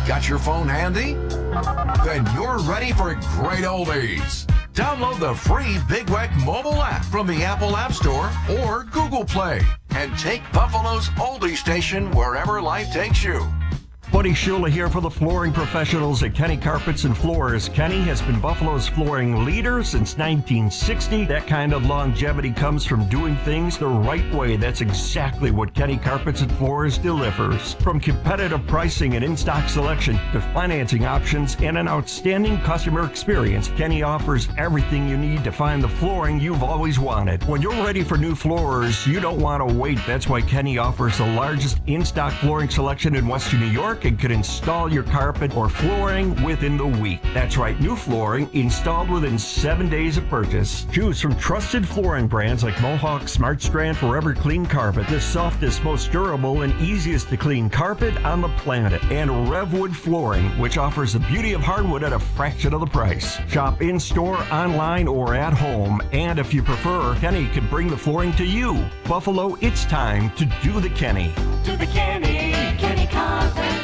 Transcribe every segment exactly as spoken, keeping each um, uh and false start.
Got your phone handy? Then you're ready for great oldies. Download the free Big Weck mobile app from the Apple App Store or Google Play and take Buffalo's oldie station wherever life takes you. Buddy Shula here for the flooring professionals at Kenny Carpets and Floors. Kenny has been Buffalo's flooring leader since nineteen sixty. That kind of longevity comes from doing things the right way. That's exactly what Kenny Carpets and Floors delivers. From competitive pricing and in-stock selection to financing options and an outstanding customer experience, Kenny offers everything you need to find the flooring you've always wanted. When you're ready for new floors, you don't want to wait. That's why Kenny offers the largest in-stock flooring selection in Western New York and could install your carpet or flooring within the week. That's right, new flooring installed within seven days of purchase. Choose from trusted flooring brands like Mohawk, Smart Strand, Forever Clean Carpet, the softest, most durable, and easiest to clean carpet on the planet. And Revwood Flooring, which offers the beauty of hardwood at a fraction of the price. Shop in-store, online, or at home. And if you prefer, Kenny can bring the flooring to you. Buffalo, it's time to do the Kenny. Do the Kenny, Kenny Carpets.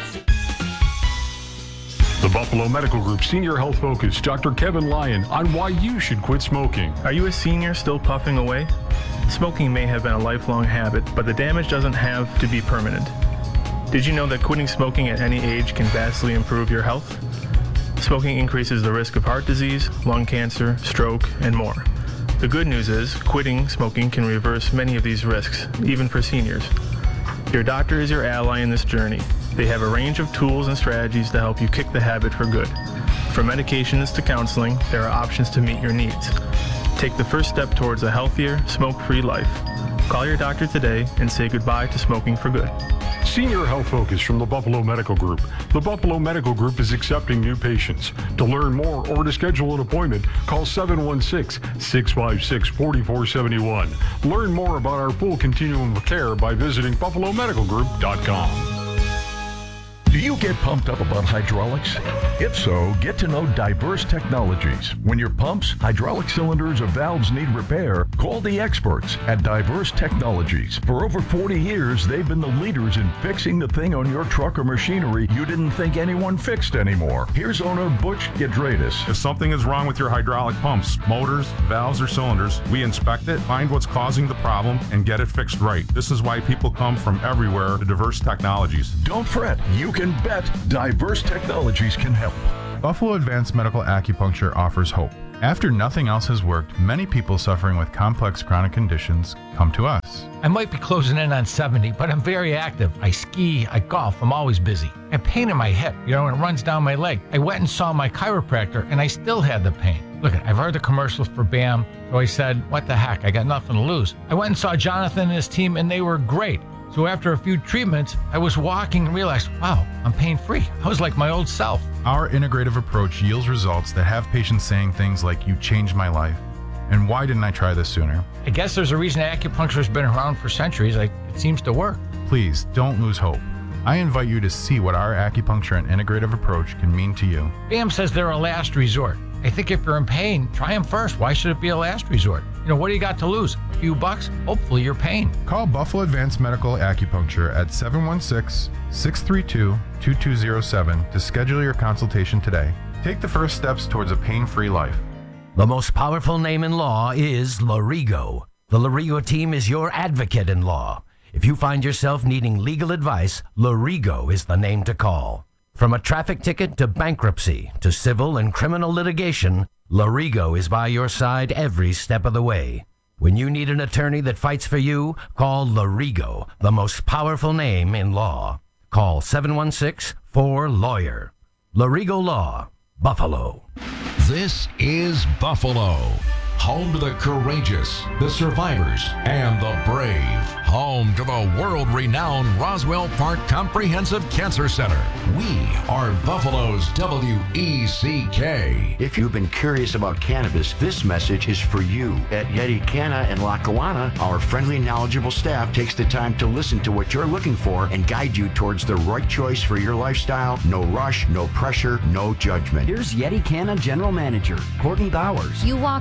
The Buffalo Medical Group Senior Health Focus, Doctor Kevin Lyon, on why you should quit smoking. Are you a senior still puffing away? Smoking may have been a lifelong habit, but the damage doesn't have to be permanent. Did you know that quitting smoking at any age can vastly improve your health? Smoking increases the risk of heart disease, lung cancer, stroke, and more. The good news is, quitting smoking can reverse many of these risks, even for seniors. Your doctor is your ally in this journey. They have a range of tools and strategies to help you kick the habit for good. From medications to counseling, there are options to meet your needs. Take the first step towards a healthier, smoke-free life. Call your doctor today and say goodbye to smoking for good. Senior Health Focus from the Buffalo Medical Group. The Buffalo Medical Group is accepting new patients. To learn more or to schedule an appointment, call seven one six, six five six, four four seven one. Learn more about our full continuum of care by visiting buffalo medical group dot com. Do you get pumped up about hydraulics? If so, get to know Diverse Technologies. When your pumps, hydraulic cylinders, or valves need repair, call the experts at Diverse Technologies. For over forty years, they've been the leaders in fixing the thing on your truck or machinery you didn't think anyone fixed anymore. Here's owner Butch Gedradis. If something is wrong with your hydraulic pumps, motors, valves, or cylinders, we inspect it, find what's causing the problem, and get it fixed right. This is why people come from everywhere to Diverse Technologies. Don't fret. You can bet Diverse Technologies can help. Buffalo Advanced Medical Acupuncture offers hope. After nothing else has worked, many people suffering with complex chronic conditions come to us. I might be closing in on seventy, but I'm very active. I ski, I golf, I'm always busy. I have pain in my hip, you know, and it runs down my leg. I went and saw my chiropractor, and I still had the pain. Look, I've heard the commercials for B A M, so I said, what the heck, I got nothing to lose. I went and saw Jonathan and his team, and they were great. So after a few treatments, I was walking and realized, wow, I'm pain-free. I was like my old self. Our integrative approach yields results that have patients saying things like, you changed my life, and why didn't I try this sooner? I guess there's a reason acupuncture has been around for centuries. Like, it seems to work. Please, don't lose hope. I invite you to see what our acupuncture and integrative approach can mean to you. B A M says they're a last resort. I think if you're in pain, try them first. Why should it be a last resort? You know, what do you got to lose? A few bucks? Hopefully your pain. Call Buffalo Advanced Medical Acupuncture at seven one six, six three two, two two zero seven to schedule your consultation today. Take the first steps towards a pain-free life. The most powerful name in law is Lorigo. The Lorigo team is your advocate in law. If you find yourself needing legal advice, Lorigo is the name to call. From a traffic ticket to bankruptcy to civil and criminal litigation, Lorigo is by your side every step of the way. When you need an attorney that fights for you, call Lorigo, the most powerful name in law. Call seven one six, four, lawyer. Lorigo Law, Buffalo. This is Buffalo, home to the courageous, the survivors, and the brave. Home to the world-renowned Roswell Park Comprehensive Cancer Center. We are Buffalo's W E C K. If you've been curious about cannabis, this message is for you. At Yeti Canna and Lackawanna, our friendly, knowledgeable staff takes the time to listen to what you're looking for and guide you towards the right choice for your lifestyle. No rush, no pressure, no judgment. Here's Yeti Canna General Manager, Courtney Bowers. You walk in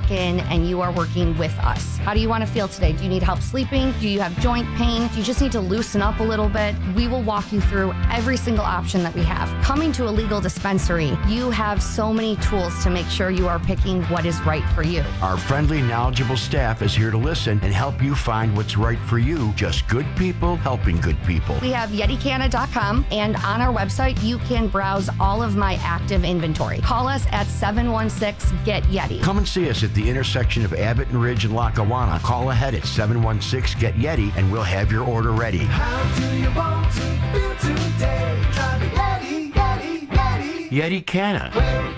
and you are working with us. How do you want to feel today? Do you need help sleeping? Do you have joint pain? Do you just need to loosen up a little bit? We will walk you through every single option that we have. Coming to a legal dispensary, you have so many tools to make sure you are picking what is right for you. Our friendly, knowledgeable staff is here to listen and help you find what's right for you. Just good people helping good people. We have Yeti Canna dot com, and on our website, you can browse all of my active inventory. Call us at seven one six, G E T Yeti. Come and see us at the intersection of Abbott and Ridge and Lackawanna. Call ahead at seven one six, G E T Yeti, and we'll have your order ready. How do you want to feel today? Try the Yeti, Yeti, Yeti. Yeti Canna.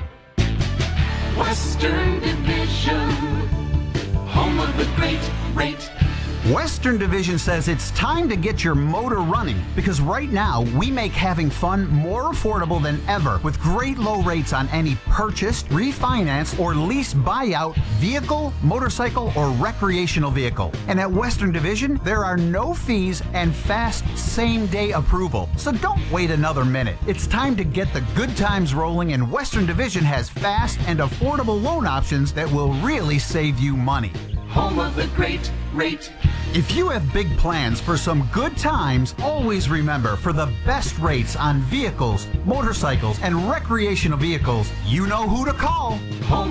Western Division, home of the great rate. Western Division says it's time to get your motor running because right now we make having fun more affordable than ever with great low rates on any purchased, refinanced, or lease buyout vehicle, motorcycle, or recreational vehicle. And at Western Division, there are no fees and fast same-day approval. So don't wait another minute. It's time to get the good times rolling, and Western Division has fast and affordable loan options that will really save you money. Home of the great rate. If you have big plans for some good times, always remember, for the best rates on vehicles, motorcycles, and recreational vehicles, you know who to call. Home